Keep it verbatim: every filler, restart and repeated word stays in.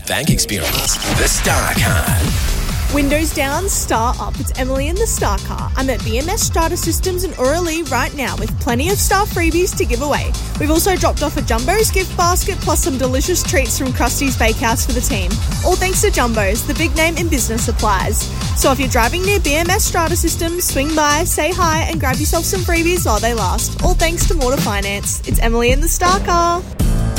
bank experience. The Star Card. Windows down, star up. It's Emily in the Star Car. I'm at B M S Strata Systems in Orillia right now with plenty of Star freebies to give away. We've also dropped off a Jumbo's gift basket plus some delicious treats from Krusty's Bakehouse for the team. All thanks to Jumbo's, the big name in business supplies. So if you're driving near B M S Strata Systems, swing by, say hi and grab yourself some freebies while they last. All thanks to Mortar Finance. It's Emily in the Star Car.